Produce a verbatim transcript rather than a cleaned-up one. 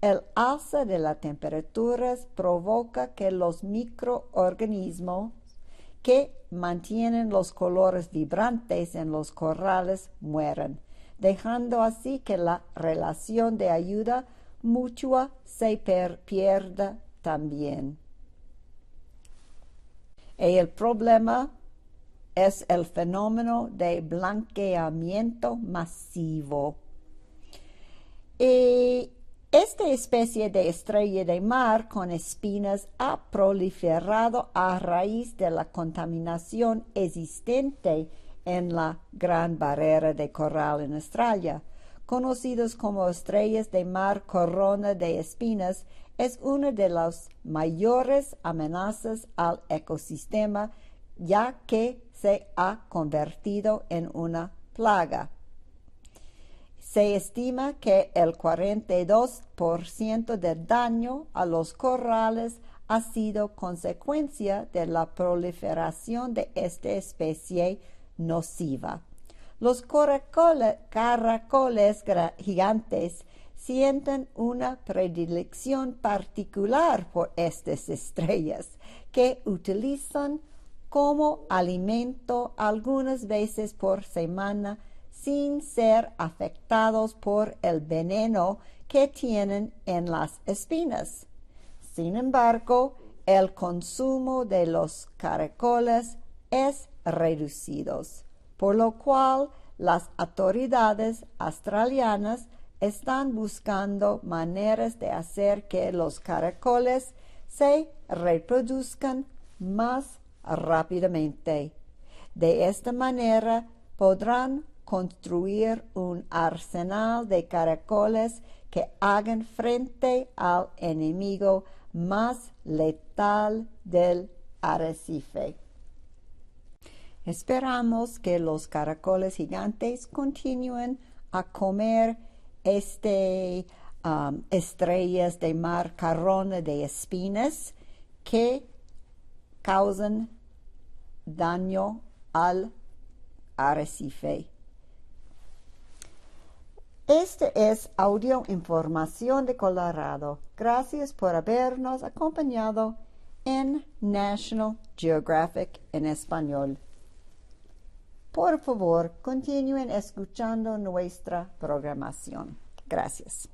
El alza de las temperaturas provoca que los microorganismos que mantienen los colores vibrantes en los corrales mueran, dejando así que la relación de ayuda mutua se per pierda también. Y el problema es el fenómeno de blanqueamiento masivo. Y esta especie de estrella de mar con espinas ha proliferado a raíz de la contaminación existente en la Gran Barrera de Coral en Australia. Conocidos como estrellas de mar corona de espinas, es una de las mayores amenazas al ecosistema, ya que se ha convertido en una plaga. Se estima que el cuarenta y dos por ciento del daño a los corrales ha sido consecuencia de la proliferación de esta especie nociva. Los caracoles, caracoles gigantes sienten una predilección particular por estas estrellas, que utilizan como alimento algunas veces por semana sin ser afectados por el veneno que tienen en las espinas. Sin embargo, el consumo de los caracoles es reducido, por lo cual las autoridades australianas están buscando maneras de hacer que los caracoles se reproduzcan más rápidamente. De esta manera podrán construir un arsenal de caracoles que hagan frente al enemigo más letal del arrecife. Esperamos que los caracoles gigantes continúen a comer este, um, estrellas de mar corona de espinas que causan daño al arrecife. Este es Audio Información de Colorado. Gracias por habernos acompañado en National Geographic en español. Por favor, continúen escuchando nuestra programación. Gracias.